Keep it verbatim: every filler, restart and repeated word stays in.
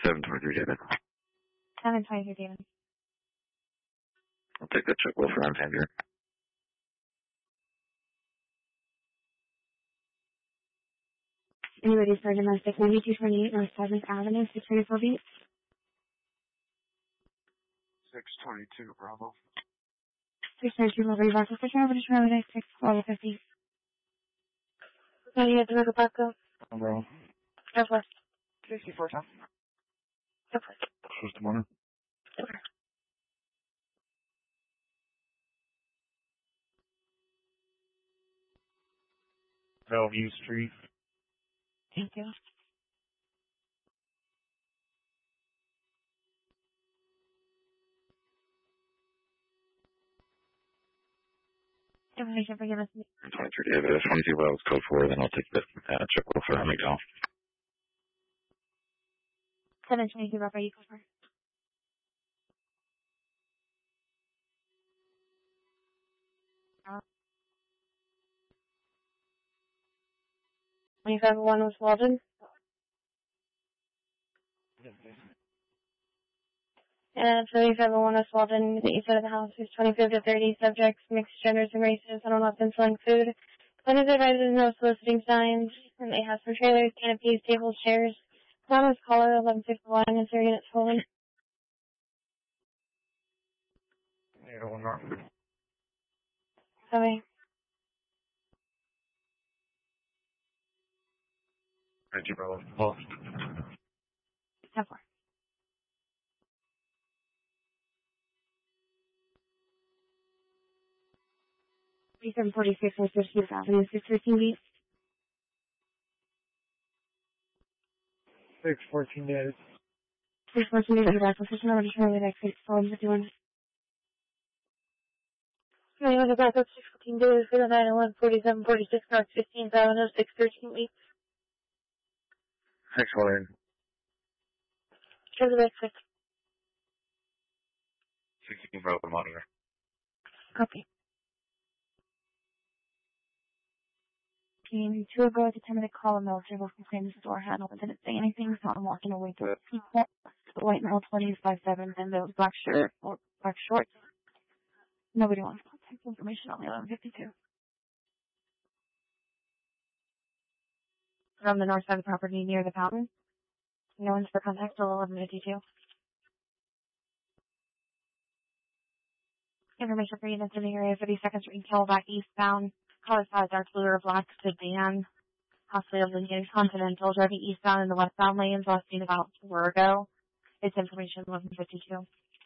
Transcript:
seven twenty-three, David. seven twenty-three, David. I'll take that check well for Alexander. Anybody for domestic ninety-two twenty-eight North seventh Avenue, six twenty-four beats. six twenty-two, Bravo. six twenty-two, Liberty Box, official over to Charlotte, six twelve fifty. Can you get the Michael Paco? Oh, bro. Go for it. sixty-four, huh? Go for it. First morning. Okay. Bellevue Street. Thank you. Information for us. twenty-three, David. twenty-two Wells, code four, then I'll take the uh, check well for Miguel. seven twenty-two, Robert, you go for it. twenty-five oh one was Walden. And thirty-five oh one West Walden, the east side of the house is twenty-five to thirty subjects, mixed genders and races, and not been selling food. Cleaners advises no soliciting signs, and they have some trailers, canopies, tables, chairs. Thomas caller eleven fifty-one and their units holding. Yeah, one more. Sorry. Thank you, brother. Well, Have four. thirty-seven forty-six and fifteen Avenue, six thirteen beats. six fourteen, David. six fourteen beats, the acquisition over to Charlotte, six twelve fifty-one. Okay, on the back up six fourteen days for the nine oh one forty-seven forty-six North fifteenth Avenue, six thirteen beats. six fourteen. Go to the back six. sixteen, Bravo, monitor. Copy. Team two ago at the time of the call, a military was claimed the store handle and didn't say anything, so I'm walking away to it. People, the white male twenties five seven and the black shirt or black shorts. Nobody wants contact information on the eleven fifty-two. From the north side of the property near the fountain. No one's for contact till eleven fifty-two. Information for units in the area, fifty-second Street, Calabac eastbound. Color size dark blue or black sedan. Possibly of the Continental, driving eastbound in the westbound lanes, last seen about four ago. It's information eleven fifty-two.